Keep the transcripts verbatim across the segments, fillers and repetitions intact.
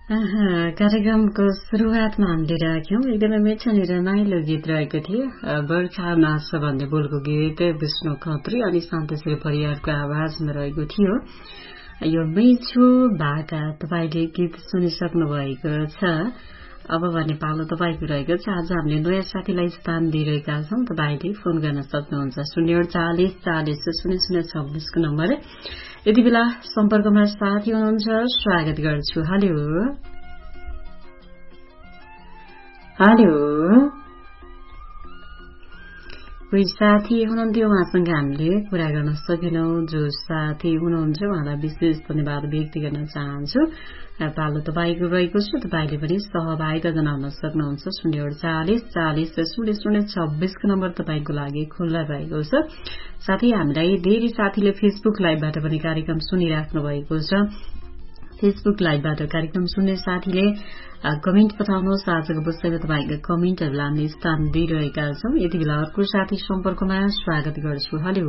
कार्यक्रमको सुरुवातमा हामीले राख्यौं एकदमै मिठो नि रमाइलो गीत रहेको थियो। बर्खा नाच भन्ने बोलको गीत विष्णु खत्री अनि शान्तश्री परियारको आवाजमा रहेको थियो। यो मिठो भाका तपाईले गीत सुनिसक्नु भएको छ। अब भने पालो तपाईको रहेको छ। आज हामीले नयाँ साथीलाई स्थान दिइरहेका छौं। तपाईले फोन गर्न सक्नुहुन्छ शून्य चालिस चालिस शून्य शून्य छब्बीसको नम्बर। यति बेला सम्पर्कमा साथी हुनुहुन्छ, स्वागत गर्छु। हेलो हेलो कोही साथी हुनुहुन्थ्यो, उहाँसँग हामीले कुरा गर्न सकेनौं। जो साथी हुनुहुन्छ उहाँलाई विशेष धन्यवाद व्यक्त गर्न चाहन्छु। पालो तपाईको रहेको छ। तपाईले पनि सहभागिता जनाउन सक्नुहुन्छ। शून्य चालिस चालिस शून्य शून्य छब्बीसको नम्बर तपाईको लागि खुल्ला रहेको छ। साथै हामीलाई धेरै साथीले फेसबुक लाइभबाट पनि कार्यक्रम सुनिराख्नु भएको छ। फेसबुक लाइभबाट कार्यक्रम सुन्ने साथीले कमेन्ट पठाउनुहोस्। आजको विषयमा तपाईका कमेन्टहरूलाई हामीले स्थान दिइरहेका छौं। यति बेला अर्को साथी सम्पर्कमा स्वागत गर्छु। हेलो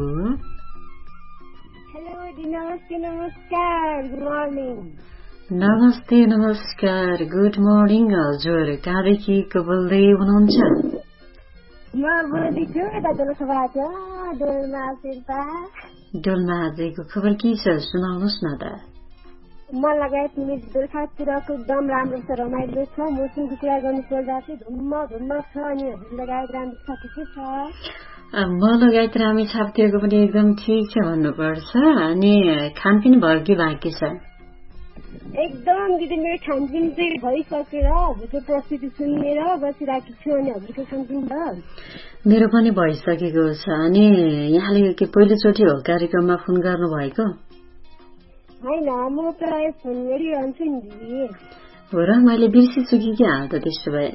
नमस्ते नमस्कार गुड मर्निङ। नमस्ते नमस्कार गुड मर्निङ। हजुर कहाँदेखि को बोल्दै हुनुहुन्छ? म बोल्दैछु यता डोल्माबाट, डोल्मा शेर्पा। डोल्मा आजको खबर के छ सुनाउनुहोस् न त। म लगायत दोलखातिरको एकदम राम्रो छ, रमाइलो छ। मौसमको कुरा गर्नु पर्दा चाहिँ धुम्म धुम्म छ। अनि हजुर लगायत राम्रो छ के छ? म लगायत रामी छापतिरको पनि एकदम ठिक छ भन्नुपर्छ। अनि खानपिन भयो कि बाँकी छ? एकदम दिदी मेरो खानपिन चाहिँ भइसकेर हजुरको प्रस्तुति सुनेर बसिरहेको छु। अनि हजुरको खानपिन भयो? मेरो पनि भइसकेको छ। अनि यहाँले के पहिलोचोटि हो कार्यक्रममा फोन गर्नु भएको? होइन, म प्राय फोन गरिरहन्छु नि दिदी। हो र, मैले बिर्सिछु कि के हाल त त्यसो भए?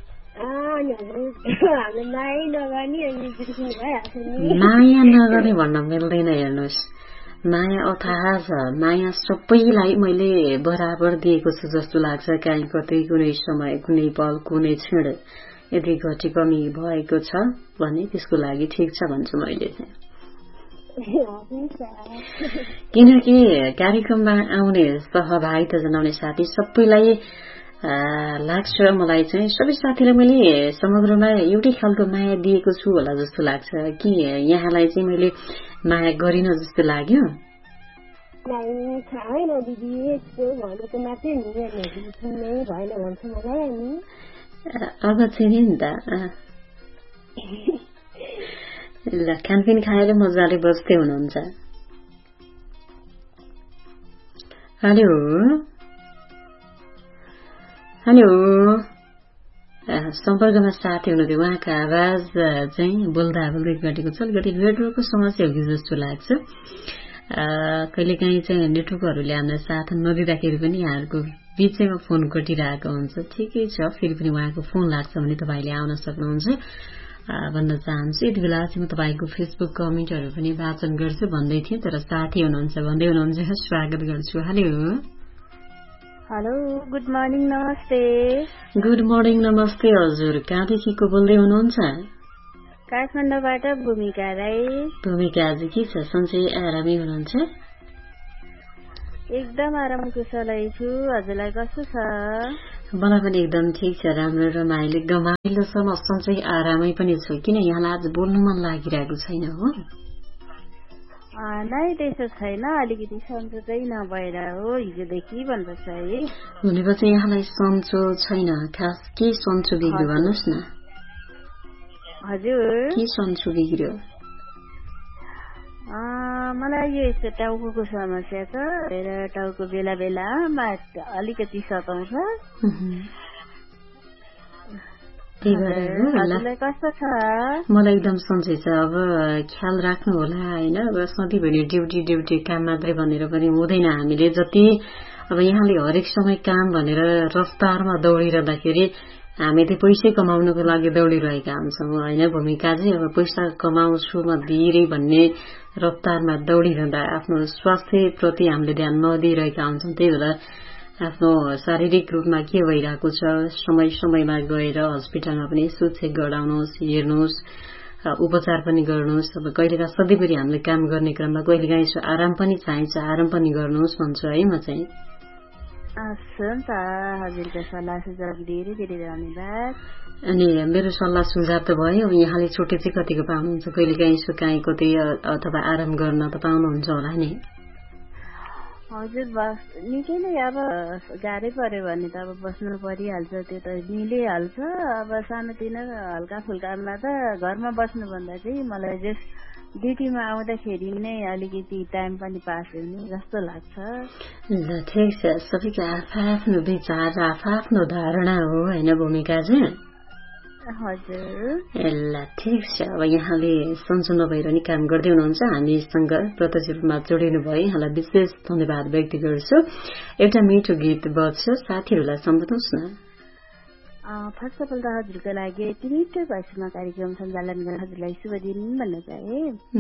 माया नगर्ने भन्न मिल्दैन। हेर्नुहोस्, माया अथाह छ। माया सबैलाई मैले बराबर दिएको छु जस्तो लाग्छ। काहीँ कतै कुनै समय कुनै पल कुनै क्षण यदि घटी कमी भएको छ भने त्यसको लागि ठिक छ भन्छु मैले चाहिँ। किनकि कार्यक्रममा आउने सहभागिता जनाउने साथी सबैलाई लाग्छ, मलाई चाहिँ सबै साथीलाई मैले समग्रमा एउटै खालको माया दिएको छु होला जस्तो लाग्छ। कि यहाँलाई चाहिँ मैले माया गरिन जस्तो लाग्यो? अब चाहिँ नि त ल खानपिन खाएर मजाले बस्दै हुनुहुन्छ? हेलो हेलो सम्पर्कमा साथी हुनुहुन्थ्यो, उहाँको आवाज चाहिँ बोल्दा बोल्दै घटेको छ। अलिकति नेटवर्कको समस्या हो कि जस्तो लाग्छ। कहिलेकाहीँ चाहिँ नेटवर्कहरूले हामीलाई साथ नदिँदाखेरि पनि यहाँहरूको बिचैमा फोन कटिरहेको हुन्छ। ठिकै छ, फेरि पनि उहाँको फोन लाग्छ भने तपाईँले आउन सक्नुहुन्छ भन्न चाहन्छु। यति बेला चाहिँ म तपाईँको फेसबुक कमेन्टहरू पनि वाचन गर्छु भन्दै थिएँ, तर साथी हुनुहुन्छ भन्दै हुनुहुन्छ। स्वागत गर्छु। Hello hello good morning. नमस्ते। गुड मर्निङ नमस्ते। हजुर कहाँदेखि को बोल्दै हुनुहुन्छ? काठमाडौँबाट भूमिका राई। भूमिका आज के छ सन्चै आरामै हुनुहुन्छ? एकदम आराम कुशलै छु। हजुरलाई कस्तो छ? मलाई पनि एकदम ठिक छ, राम्रो रमाइलो गमाइलो छ। म सन्चै आरामै पनि छु। किन यहाँलाई आज बोल्नु मन लागिरहेको छैन हो? नै त्यसो छैन, अलिकति सन्चो चाहिँ नभएर हो, हिजोदेखि भन्नुपर्छ है। भनेपछि यहाँलाई सन्चो छैन? खास के सन्चो बिग्रियो भन्नुहोस् न। हजुर के सन्चो बिग्रियो? मलाई यो यस्तो टाउको समस्या छ र टाउको बेला बेलामा अलिकति सताउँछ। कस्तो छ? मलाई एकदम सन्चै छ। अब ख्याल राख्नु होला होइन। अब सधैँभरि ड्युटी ड्युटी काम मात्रै भनेर पनि हुँदैन। हामीले जति अब यहाँले हरेक समय काम भनेर रफ्तारमा दौडिरहँदाखेरि हामी त पैसै कमाउनको लागि दौडिरहेका हुन्छौँ होइन। भूमिका चाहिँ अब पैसा कमाउँछु म धेरै भन्ने रफ्तारमा दौडिरहँदा आफ्नो स्वास्थ्य प्रति हामीले ध्यान नदिइरहेका हुन्छौँ। त्यही भएर आफ्नो शारीरिक रूपमा के भइरहेको छ समय समयमा गएर हस्पिटलमा पनि यसो चेक गराउनुहोस्, हेर्नुहोस्, उपचार पनि गर्नुहोस्। अब कहिलेका सधैँभरि हामीले काम गर्ने क्रममा कहिलेकाहीँ यसो आराम पनि चाहिन्छ, आराम पनि गर्नुहोस् भन्छु है म चाहिँ। हुन्छ हजुरको सल्लाह सुझाव धेरै धेरै धन्यवाद। अनि मेरो सल्लाह सुझाव त भयो। यहाँले छुट्टी चाहिँ कतिको पाउनुहुन्छ? कहिलेकाहीँ सुकाइ कतै अथवा आराम गर्न त पाउनुहुन्छ होला नि? हजुर बस निकै नै अब गाह्रै पर्यो भने त अब बस्नु परिहाल्छ, त्यो त मिलिहाल्छ। अब सानोतिनो हल्का फुल्कामा त घरमा बस्नुभन्दा चाहिँ मलाई जस ड्युटीमा आउँदाखेरि नै अलिकति टाइम पनि पास हुने जस्तो लाग्छ। ल ठिक छ, सबैको आफ्नो विचार र आफ्नो धारणा हो होइन भूमिका चाहिँ? हजुर ल ठिक छ। अब यहाँले सन्चो नभएर नि काम गर्दै हुनुहुन्छ, हामीसँग प्रत्यक्ष रूपमा जोडिनु भयो, यहाँलाई विशेष धन्यवाद व्यक्त गर्छु। एउटा मिठो गीत बज्छ, साथीहरूलाई सम्झाउनुहोस् न। फर्स्ट अफ अल त हजुरको लागि यति मिठो भएसम्म कार्यक्रम सञ्चालन गर्न हजुरलाई शुभ दिन भन्न चाहे।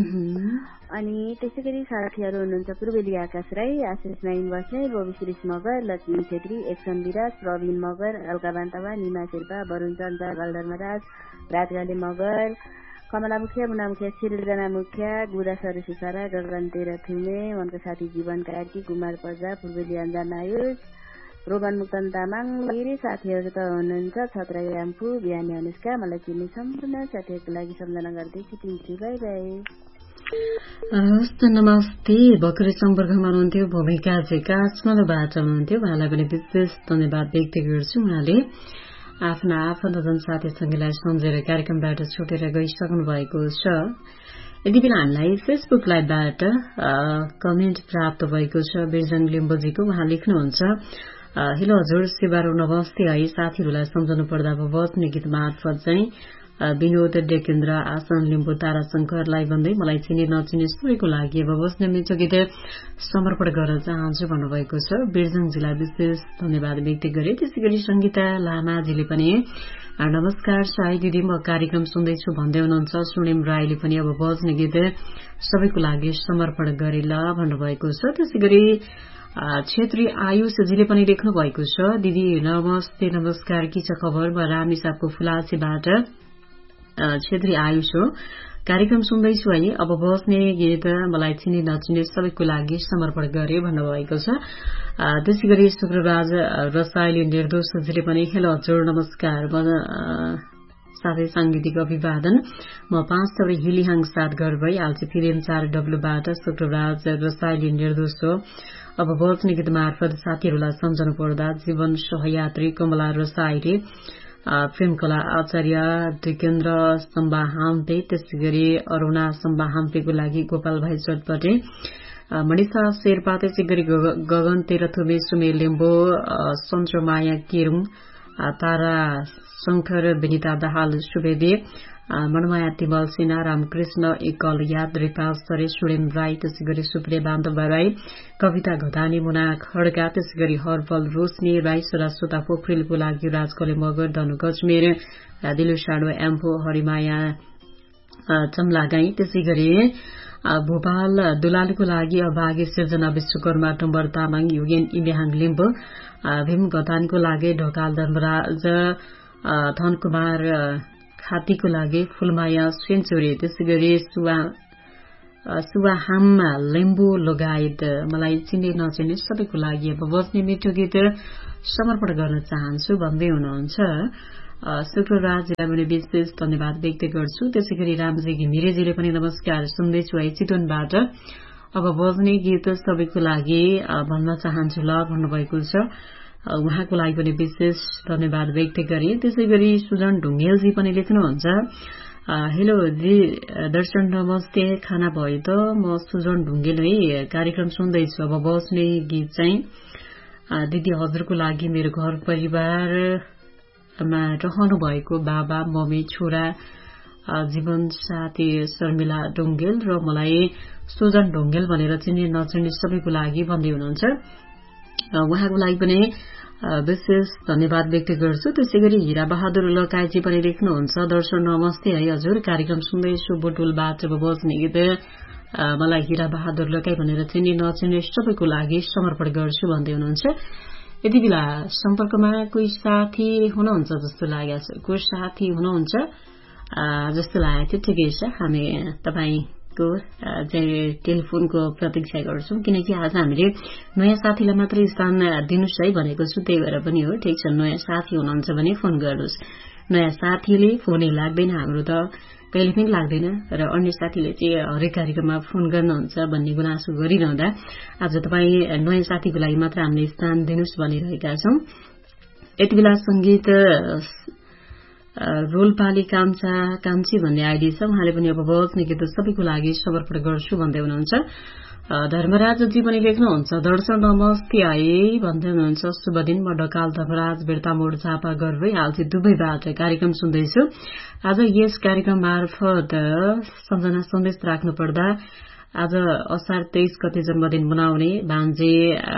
अनि त्यसै गरी साथीहरू हुनुहुन्छ पूर्वेली आकाश राई, आशिष नाइन बस्ने, बोबी सुरेश मगर, लक्ष्मी छेत्री, एक्सन विराज, प्रवीण मगर, अलका बान्तवा, निमा शेर्पा, वरुण चन्दा, गलधर्मराज, राजगाले मगर, कमला मुखिया, मुना मुखिया, सिरिजना मुखिया, गुदा सर सुसारा, गगन तेह्र थुमे, उनको साथी जीवन कार्की, कुमार प्रजा, पूर्वेली अन्जान आयुष, रोगन मुक्तन तामाङ, धेरै साथीहरू त हुनुहुन्छ, छत्रा याम्फू, बिहानी अनुष्का, मलाई चिन्ने सम्पूर्ण साथीहरूको लागि सम्झना गर्दै छुट्टिन्छु। By by. हस्त नमस्ते। भर्खरै सम्पर्कमा हुनुहुन्थ्यो भूमिकाजी काठमाडौँबाट हुनुहुन्थ्यो, उहाँलाई पनि विशेष धन्यवाद व्यक्त गर्छु। उहाँले आफ्ना आफन्तजन साथीसँगलाई सम्झेर कार्यक्रमबाट छुटेर गइसक्नु भएको छ। यति बेला हामीलाई फेसबुक लाइभबाट कमेन्ट प्राप्त भएको छ बिरजङ लिम्बुजीको। उहाँ लेख्नुहुन्छ, हेलो हजुर, शिवारो नमस्ते है। साथीहरूलाई सम्झनु पर्दा अब बज्ने गीत मार्फत चाहिँ विनोद डेकेन्द्र, आसन लिम्बू, तारा शंकरलाई भन्दै मलाई चिने नचिने सबैको लागि अब बज्ने मिठो गीत समर्पण गर्न चाहन्छु भन्नुभएको छ। बिरजङजीलाई विशेष धन्यवाद व्यक्त गरे। त्यसै गरी संगीता लामाजीले पनि नमस्कार साई दिदी, म कार्यक्रम सुन्दैछु भन्दै हुनुहुन्छ। सुनिम राईले पनि अब बज्ने गीत सबैको लागि समर्पण गरे ल भन्नुभएको छ। त्यसै गरी छेत्री आयुषजीले पनि लेख्नु भएको छ, दिदी नमस्ते नमस्कार, के छ खबर? म रामेसापको फुलासीबाट छेत्री आयुष हो, कार्यक्रम सुन्दैछु है। अब बस्ने गीत मलाई चिने नचिने सबैको लागि समर्पण गरे भन्नुभएको छ। त्यसै गरी शुक्रराज रसाइली निर्दोषजीले पनि हेलो हजुर नमस्कार, म साथै सांगीतिक अभिवादन, म पाँच सबै हिलिहाङ सात घर भई आल्ची फिल्म चार डब्लुबाट शुक्रराज रसाइली निर्दोष हो। अब बज्ने गीत मार्फत साथीहरूलाई सम्झनु पर्दा जीवन सहयात्री कमला रसाइली, प्रेमकला आचार्य, दुकेन्द्र सम्बा हाम्पे, त्यसै गरी अरूणा सम्बा हाम्पेको लागि गोपाल भाइ चटपटे, मणिषा शेर्पा, त्यसै गरी गगन तेह्रथुमे, सुमे लिम्बू, सञ्चमाया केरुङ, तारा शंकर, विनिता दाहाल सुवेदी, मनमाया तिमल सिन्हा, रामकृष्ण एकल याद, रिपा सरे, सुरेन राई, त्यसै गरी सुप्रिया बान्धव राई, कविता घतानी, मुना खड्का, त्यसै गरी हरबल रोशनी राई, सरासोता पोखरेलको लागि राजकले मगर, धनु गजमेर, दिलु साडो एम्फो, हरिमाया चम्लागाई, त्यसै गरी भोपाल दुलालको लागि अभागी सिर्जना विश्वकर्मा, टम्बर तामाङ, युगेन इन्डिहाङ लिम्बू, भीम घतानीको लागि ढकाल धर्मराज, धनकुमार खातीको लागि फुलमाया सेन्चुरी, त्यसै गरी सुवाहाम लिम्बू लगायत मलाई चिने नचिने सबैको लागि अब बज्ने मिठो गीत समर्पण गर्न चाहन्छु भन्दै हुनुहुन्छ। शुक्रराजलाई पनि विशेष धन्यवाद व्यक्त गर्छु। त्यसै गरी रामजी घिमिरेजीले पनि नमस्कार, सुन्दैछु है चितवनबाट, अब बज्ने गीत सबैको लागि भन्न चाहन्छु ल भन्नुभएको छ। उहाँको लागि पनि विशेष धन्यवाद व्यक्त गरे। त्यसै गरी सुजन ढुङ्गेलजी पनि लेख्नुहुन्छ, हेलो जी दर्शन नमस्ते, खाना भयो त? म सुजन ढुङ्गेल है, कार्यक्रम सुन्दैछु। अब बस्ने गीत चाहिँ दिदी हजुरको लागि, मेरो घर परिवारमा रहनु भएको बाबा मम्मी छोरा जीवन साथी शर्मिला ढुङ्गेल र मलाई सुजन ढुङ्गेल भनेर चिने नचिने सबैको लागि भन्दै हुनुहुन्छ। उहाँको लागि पनि विशेष धन्यवाद व्यक्त गर्छु। त्यसै गरी हिरा बहादुर लकाईजी पनि लेख्नुहुन्छ, दर्शन नमस्ते है हजुर, कार्यक्रम सुन्दैछु, बुटुलबाट बज्ने गीत मलाई हिरा बहादुर लकाई भनेर चिने नचिने सबैको लागि समर्पण गर्छु भन्दै हुनुहुन्छ। यति बेला सम्पर्कमा कोही साथी हुनुहुन्छ जस्तो लागेको छ, कोही साथी हुनुहुन्छ जस्तो लागेको थियो। ठिकै छ, हामी तपाईँ को चाहिँ टेलिफोनको प्रतीक्षा गर्छौं किनकि आज हामीले नयाँ साथीलाई मात्रै स्थान दिनुस् है भनेको छु त्यही भएर पनि हो ठिक छ नयाँ साथी हुनुहुन्छ भने फोन गर्नुहोस् नयाँ साथीले फोनै लाग्दैन हाम्रो त कहिले पनि लाग्दैन र अन्य साथीले चाहिँ हरेक कार्यक्रममा फोन गर्नुहुन्छ भन्ने गुनासो गरिरहँदा आज तपाईँ नयाँ साथीको लागि मात्र हामीले स्थान दिनुस् भनिरहेका छौं यति बेला संगीत रोलपाली काम्चा काम्ची भन्ने आइडी छ उहाँले पनि अब बज्ने गीत सबैको लागि समर्पण गर्छु भन्दै हुनुहुन्छ धर्मराजजी पनि लेख्नुहुन्छ दर्शन नमस्ते आए भन्दै हुनुहुन्छ शुभ दिन म डकाल धर्मराज बेर्तामोड झापा गर्दै हाल चाहिँ दुबईबाट कार्यक्रम सुन्दैछु आज यस कार्यक्रम मार्फत सम्झना सन्देश राख्नु पर्दा आज असार तेइस गते जन्मदिन मनाउने भान्जे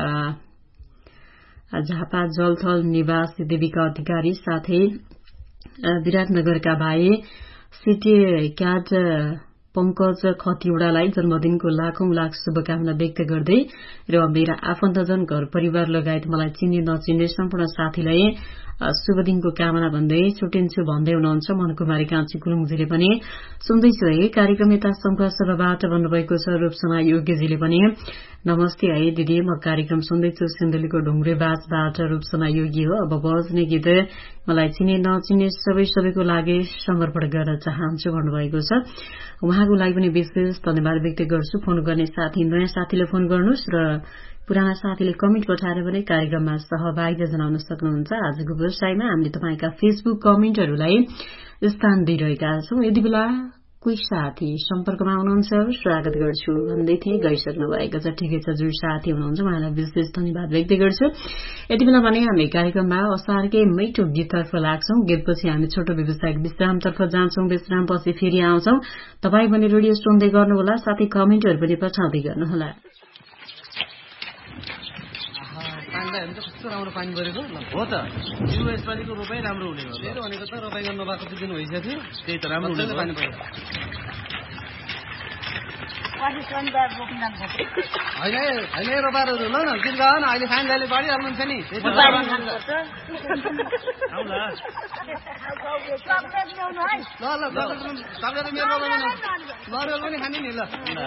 झापा जलथल निवासी देविका अधिकारी साथै विराटनगरका भाइ सिटी क्याट पंकज खतिवड़ालाई जन्मदिनको लाखौं लाख शुभकामना व्यक्त गर्दै र मेरा आफन्तजन घर परिवार लगायत मलाई चिन्ने नचिन्ने सम्पूर्ण साथीलाई शुभ दिनको कामना भन्दै छुटिन्छु भन्दै हुनुहुन्छ मनकुमारी कान्छी गुरुङजीले पनि सुन्दैछु है कार्यक्रम यता संघर्ष सभाबाट भन्नुभएको छ रूपसना योग्यजीले पनि नमस्ते है दिदी म कार्यक्रम सुन्दैछु सिन्धुलीको ढुङ्ग्रेबासबाट रूपसना योगी हो अब बज्ने गीत मलाई चिने नचिन्ने सबै सबैको लागि समर्पण गर्न चाहन्छु भन्नुभएको छ उहाँको लागि पनि विशेष धन्यवाद व्यक्त गर्छु फोन गर्ने साथी नयाँ साथीले फोन गर्नुहोस् र पुराना साथीले कमेन्ट पठाएर पनि कार्यक्रममा सहभागिता जनाउन सक्नुहुन्छ आजको व्यवसायमा हामीले तपाईका फेसबुक कमेन्टहरूलाई स्थान दिइरहेका छौं यति बेला कोही साथी सम्पर्कमा हुनुहुन्छ स्वागत गर्छु भन्दै थिए गइसक्नु भएको छ ठिकै छ जो साथी हुनुहुन्छ उहाँलाई विशेष धन्यवाद व्यक्त गर्छु यति बेला भने हामी कार्यक्रममा असारकै मिठो गीततर्फ लाग्छौं गीतपछि हामी छोटो व्यावसायिक विश्रामतर्फ जान्छौं विश्रामपछि फेरि आउँछौं तपाई पनि रेडियो सुन्दै गर्नुहोला साथै कमेन्टहरू पनि पठाउँदै गर्नुहोला कस्तो राम्रो पानी परेको हो त यो यसपालिको रोपाई राम्रो हुने हो मेरो भनेको त रोपाई गर्न नभएको दुई दिन भइसक्यो त्यही त राम्रो हुने पानी पऱ्यो होइन होइन रोपारहरू ल न गीत गा न अहिले खान दाइले बाँडिहाल्नुहुन्छ नि ल ल चक्लेट मेरो नरिवल पनि खाने नि ल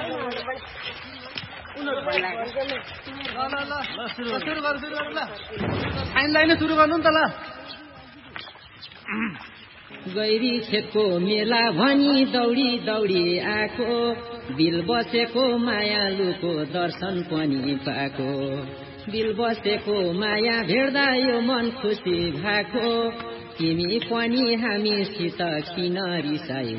सुरु गर्नु नि त ल गैरी खेतको मेला भनी दौडी दौडी आएको बिल बसेको मायालुको दर्शन पनि पाएको बिल बसेको माया भेट्दा यो मन खुसी भएको तिमी पनि हामीसित किन रिसाए